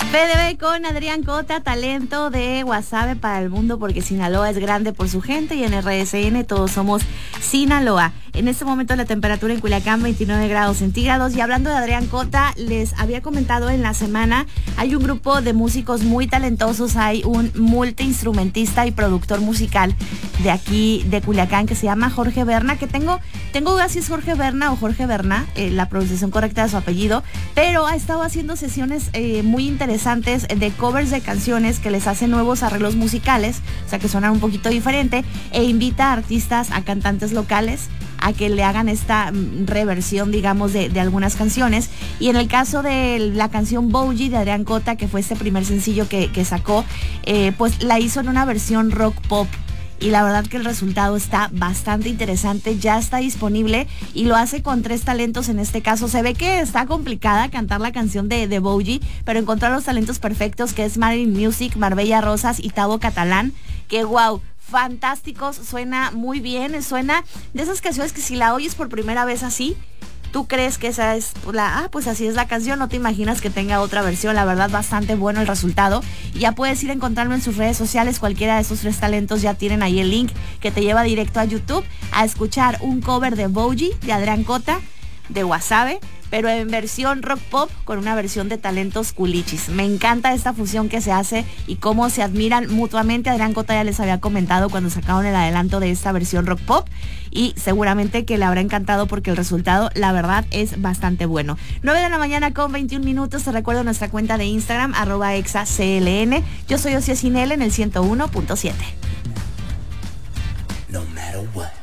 PDB con Adrián Cota, talento de Guasave para el mundo, porque Sinaloa es grande por su gente y en RSN todos somos Sinaloa. En este momento la temperatura en Culiacán 29 grados centígrados. Y hablando de Adrián Cota, les había comentado en la semana, hay un grupo de músicos muy talentosos, hay un multiinstrumentista y productor musical de aquí de Culiacán que se llama Jorge Berna, que tengo dudas si es Jorge Berna o Jorge Berna, la pronunciación correcta de su apellido, pero ha estado haciendo sesiones muy interesantes de covers de canciones que les hacen nuevos arreglos musicales, o sea que suenan un poquito diferente, e invita a artistas, a cantantes locales a que le hagan esta reversión, digamos, de algunas canciones. Y en el caso de la canción Bougie de Adrián Cota, que fue este primer sencillo que sacó, pues la hizo en una versión rock pop. Y la verdad que el resultado está bastante interesante, ya está disponible y lo hace con 3 talentos en este caso. Se ve que está complicada cantar la canción de Bougie, pero encontrar los talentos perfectos, que es Marilyn Music, Marbella Rosas y Tavo Catalán, que wow, fantásticos, suena muy bien, suena de esas canciones que si la oyes por primera vez así, tú crees que esa es pues así es la canción, no te imaginas que tenga otra versión. La verdad, bastante bueno el resultado. Ya puedes ir a encontrarlo en sus redes sociales, cualquiera de esos 3 talentos ya tienen ahí el link que te lleva directo a YouTube a escuchar un cover de Bougie de Adrián Cota, de Guasave, pero en versión rock pop con una versión de talentos culichis. Me encanta esta fusión que se hace y cómo se admiran mutuamente. Adrián Cota ya les había comentado cuando sacaron el adelanto de esta versión rock pop y seguramente que le habrá encantado porque el resultado, la verdad, es bastante bueno. 9 de la mañana con 21 minutos. Te recuerdo nuestra cuenta de Instagram, @exacln. Yo soy Ociacinel en el 101.7. No matter what.